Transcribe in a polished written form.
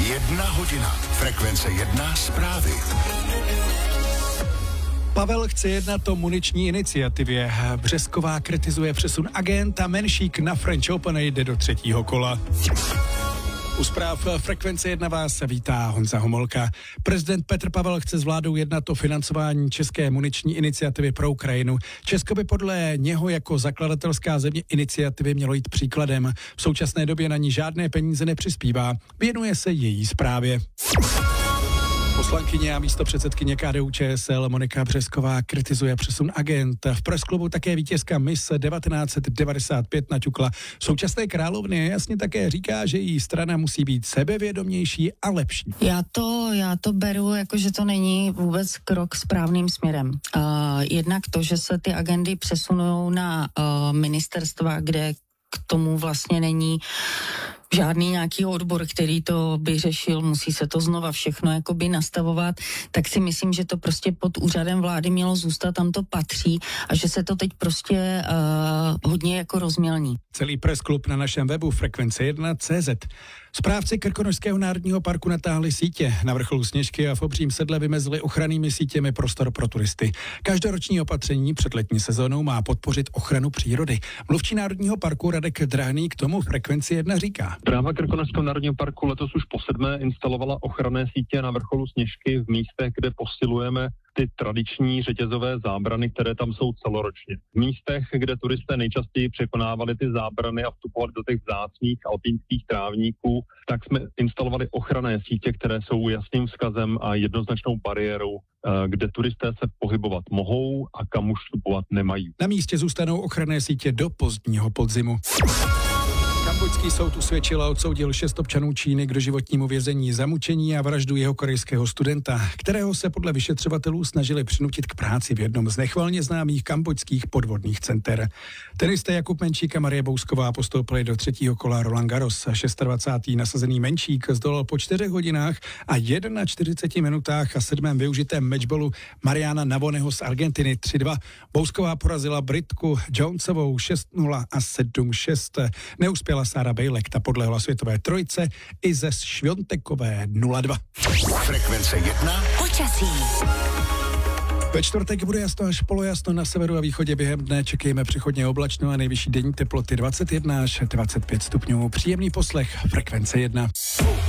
1 hodina. Frekvence 1 zprávy. Pavel chce jednat o muniční iniciativě. Břesková kritizuje přesun agenta, Menšík na French Open jde do 3. kola. U zpráv Frekvence 1 vás vítá Honza Homolka. Prezident Petr Pavel chce s vládou jednat o financování české muniční iniciativy pro Ukrajinu. Česko by podle něho jako zakladatelská země iniciativy mělo jít příkladem. V současné době na ní žádné peníze nepřispívá. Věnuje se její správě. Poslankyně a místopředsedkyně KDU-ČSL Monika Břesková kritizuje přesun agent. V presklubu také vítězka Miss 1995 naťukla. Současné královny jasně také říká, že její strana musí být sebevědomější a lepší. Já to beru jako, že to není vůbec krok správným směrem. Jednak to, že se ty agendy přesunou na ministerstva, kde k tomu vlastně není žádný nějaký odbor, který to by řešil, musí se to znova všechno jakoby nastavovat, tak si myslím, že to prostě pod úřadem vlády mělo zůstat, tam to patří a že se to teď prostě hodně jako rozmělní. Celý pressklub na našem webu frekvence1.cz. Správci Krkonošského národního parku natáhli sítě. Na vrcholu Sněžky a v Obřím sedle vymezili ochrannými sítěmi prostor pro turisty. Každoroční opatření před letní sezónou má podpořit ochranu přírody. Mluvčí Národního parku Radek Drahný k tomu Frekvenci 1 říká. Správa Krkonošského národního parku letos už posedmé instalovala ochranné sítě na vrcholu Sněžky v místech, kde posilujeme ty tradiční řetězové zábrany, které tam jsou celoročně. V místech, kde turisté nejčastěji překonávali ty zábrany a vstupovali do těch vzácných alpínských trávníků, tak jsme instalovali ochranné sítě, které jsou jasným vzkazem a jednoznačnou bariérou, kde turisté se pohybovat mohou a kam už vstupovat nemají. Na místě zůstanou ochranné sítě do pozdního podzimu. Kambodžský soud usvědčil a odsoudil 6 občanů Číny k doživotnímu vězení za mučení a vraždu jeho korejského studenta, kterého se podle vyšetřovatelů snažili přinutit k práci v jednom z nechvalně známých kambodžských podvodných center. Tenisté Jakub Menšík a Marie Bousková postoupili do 3. kola Roland Garros. 26. nasazený Menšík zdolal po 4 hodinách a 41 minutách a 7. využitém matchballu Mariana Navoneho z Argentiny 3-2. Bousková porazila Britku Jonesovou 6-0 a 7-6. Neuspěla Sára Bejlek, ta podlehla světové trojce i ze Šviontekové 0-2. Frekvence 1 Počasí. Ve čtvrtek bude jasno až polojasno, na severu a východě během dne čekejme přechodně oblačno a nejvyšší denní teploty 21 až 25 stupňů. Příjemný poslech Frekvence 1.